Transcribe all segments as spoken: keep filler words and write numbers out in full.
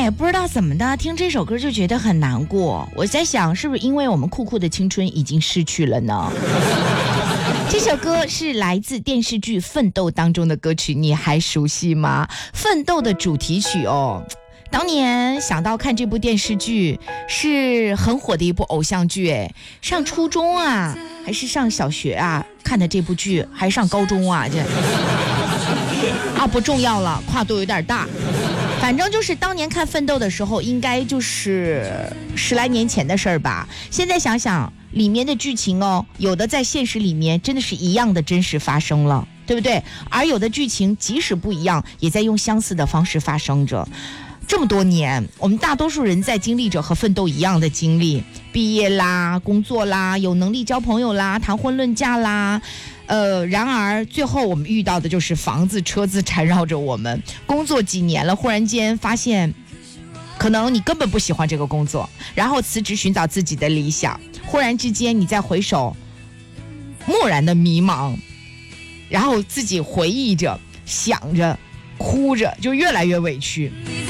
哎，不知道怎么的，听这首歌就觉得很难过。我在想，是不是因为我们酷酷的青春已经失去了呢？这首歌是来自电视剧《奋斗》当中的歌曲，你还熟悉吗？《奋斗》的主题曲哦。当年想到看这部电视剧是很火的一部偶像剧，哎，上初中啊还是上小学啊看的这部剧，还是上高中啊这啊不重要了，跨度有点大。反正就是当年看《奋斗》的时候，应该就是十来年前的事儿吧。现在想想里面的剧情哦，有的在现实里面真的是一样的真实发生了，对不对？而有的剧情即使不一样，也在用相似的方式发生着。这么多年，我们大多数人在经历着和奋斗一样的经历，毕业啦，工作啦，有能力交朋友啦，谈婚论嫁啦，呃，然而最后我们遇到的就是房子车子缠绕着我们，工作几年了，忽然间发现可能你根本不喜欢这个工作，然后辞职寻找自己的理想，忽然之间你再回首，蓦然的迷茫，然后自己回忆着想着哭着，就越来越委屈。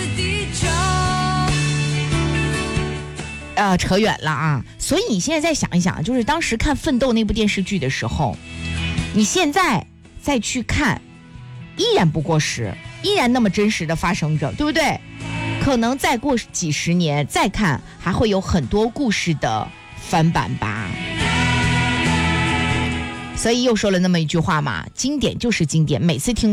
呃，扯远了啊！所以你现在再想一想，就是当时看《奋斗》那部电视剧的时候，你现在再去看，依然不过时，依然那么真实的发生着，对不对？可能再过几十年再看，还会有很多故事的翻版吧。所以又说了那么一句话嘛，经典就是经典，每次听